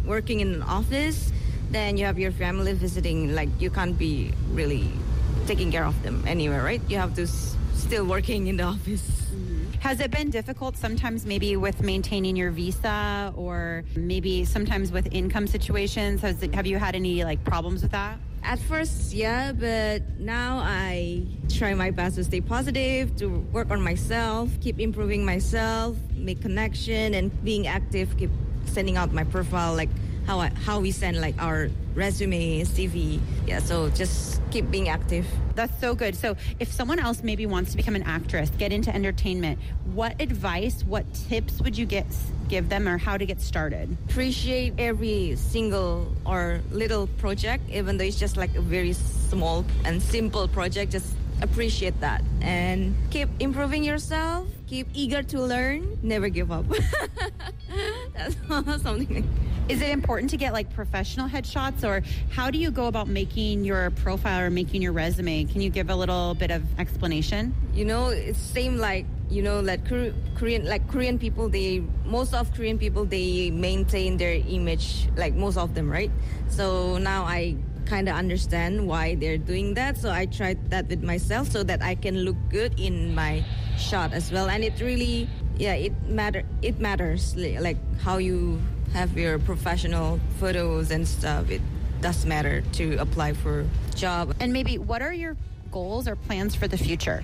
working in an office, then you have your family visiting. Like, you can't be really taking care of them anywhere, right? You have to still working in the office. Has it been difficult sometimes maybe with maintaining your visa or maybe sometimes with income situations? Have you had any like problems with that? At first, yeah, but now I try my best to stay positive, to work on myself, keep improving myself, make connection, and being active, keep sending out my profile, like how we send like our resume, CV. Yeah, so just keep being active. That's so good. So if someone else maybe wants to become an actress, get into entertainment, what advice, what tips would you give them or how to get started? Appreciate every single or little project, even though it's just like a very small and simple project. Just appreciate that and keep improving yourself, keep eager to learn, never give up. That's something. Is it important to get like professional headshots, or how do you go about making your profile or making your resume? Can you give a little bit of explanation? It's same like, like Korean people, most of Korean people, they maintain their image, like most of them, right? So now I kind of understand why they're doing that. So I tried that with myself so that I can look good in my shot as well. And it really, it matters, like how you have your professional photos and stuff. It does matter to apply for job. And maybe what are your goals or plans for the future?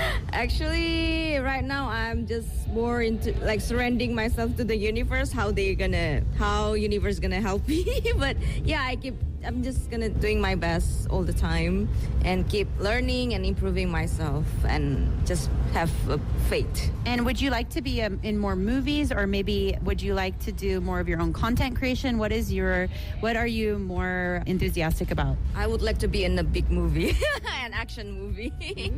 Actually, right now I'm just more into like surrendering myself to the universe, how universe gonna help me. But yeah, I'm just gonna doing my best all the time and keep learning and improving myself and just have faith. And would you like to be in more movies, or maybe would you like to do more of your own content creation? What are you more enthusiastic about? I would like to be in a big movie, an action movie.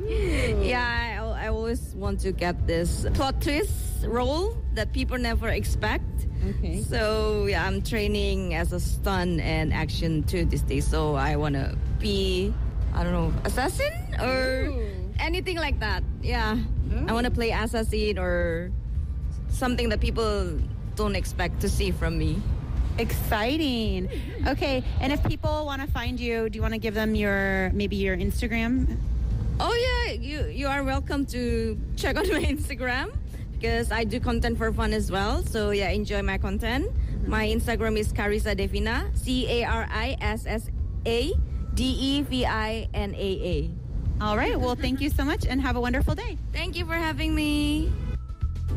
Yeah, I always want to get this plot twist role that people never expect. Okay. So yeah, I'm training as a stunt and action to this day. So I want to be, assassin or anything like that. Yeah. I want to play assassin or something that people don't expect to see from me. Exciting. Okay. And if people want to find you, do you want to give them your Instagram? Oh yeah, you are welcome to check out my Instagram, because I do content for fun as well. So yeah, enjoy my content. My Instagram is Carissa Devina, CarissADevina. All right. Well, thank you so much and have a wonderful day. Thank you for having me.